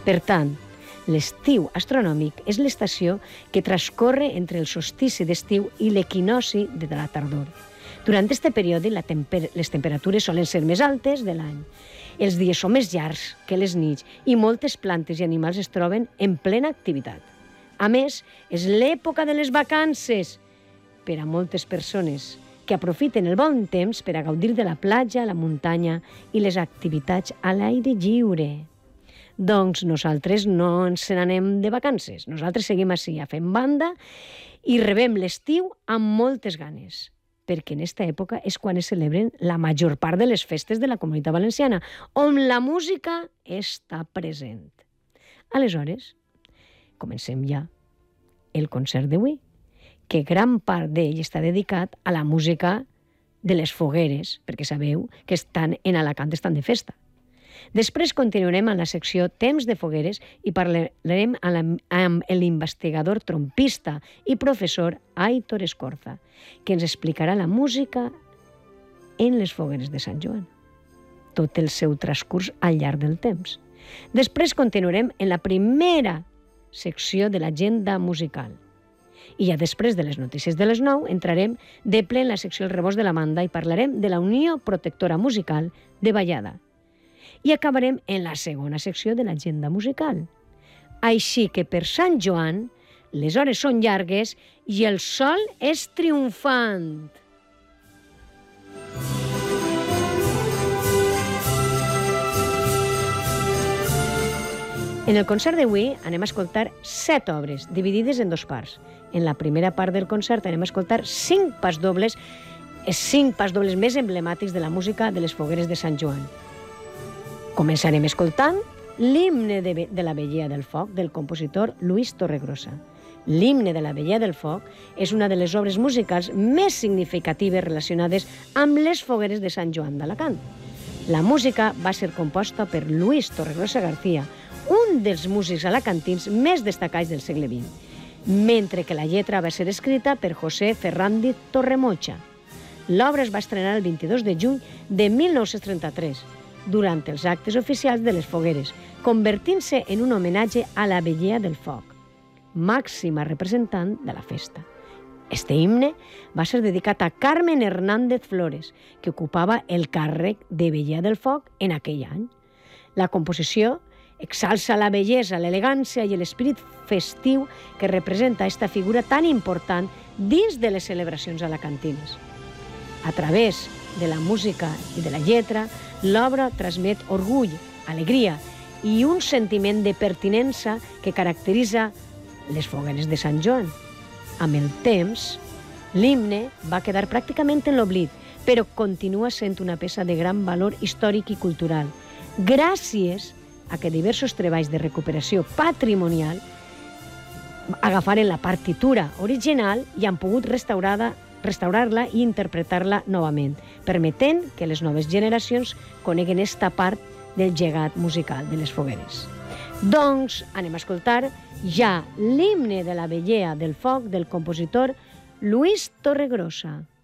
Per tant, l'estiu astronòmic és l'estació que transcorre entre el solstici d'estiu i l'equinoci de la tardor. Durant aquest període, les temperatures solen ser més altes de l'any. Els dies són més llargs que les nits i moltes plantes i animals es troben en plena activitat. A més, és l'època de les vacances per a moltes persones que aprofiten el bon temps per a gaudir de la platja, la muntanya i les activitats a l'aire lliure. Doncs nosaltres no ens n'anem de vacances. Nosaltres seguim així, fent banda i rebem l'estiu amb moltes ganes, perquè en aquesta època és quan es celebren la major part de les festes de la Comunitat Valenciana, on la música està present. Aleshores, comencem ja el concert d'avui, que gran part d'ell està dedicat a la música de les fogueres, perquè sabeu que estan en Alacant, estan de festa. Després continuarem amb la secció Temps de fogueres i parlarem amb l'investigador trompista i professor Aitor Escorza, que ens explicarà la música en les fogueres de Sant Joan, tot el seu transcurs al llarg del temps. Després continuarem en la primera secció de l'agenda musical. I ja després de les notícies de les 9 entrarem de ple en la secció El Rebost de l'Amanda i parlarem de la Unió Protectora Musical de Vallada. I acabarem en la segona secció de l'agenda musical. Així que per Sant Joan les hores són llargues i el sol és triomfant. En el concert d'avui anem a escoltar 7 obres, dividides en 2 parts. En la primera part del concert anem a escoltar 5 pasdobles, els 5 pasdobles més emblemàtics de la música de les fogueres de Sant Joan. Començarem escoltant l'himne de la Vellea del Foc del compositor Luis Torregrossa. L'himne de la Vellea del Foc és una de les obres musicals més significatives relacionades amb les fogueres de Sant Joan d'Alacant. La música va ser composta per Luis Torregrossa García, un dels músics alacantins més destacats del segle XX, mentre que la lletra va ser escrita per José Fernández Torremocha. L'obra es va estrenar el 22 de juny de 1933, durant els actes oficials de les fogueres, convertint-se en un homenatge a la Vellea del Foc, màxima representant de la festa. Este himne va ser dedicat a Carmen Hernández Flores, que ocupava el càrrec de Vellea del Foc en aquell any. La composició exalça la bellesa, l'elegància i l'esperit festiu que representa aquesta figura tan important dins de les celebracions alacantines. A través de la música i de la lletra, l'obra transmet orgull, alegria i un sentiment de pertinença que caracteritza les fogueres de Sant Joan. Amb el temps, l'himne va quedar pràcticament en l'oblit, però continua sent una peça de gran valor històric i cultural, gràcies a que diversos treballs de recuperació patrimonial agafaren la partitura original i han pogut restaurar-la i interpretar-la novament, permetent que les noves generacions coneguen esta part del llegat musical de les fogueres. Doncs anem a escoltar ja l'himne de la Vellea del Foc del compositor Luis Torregrossa.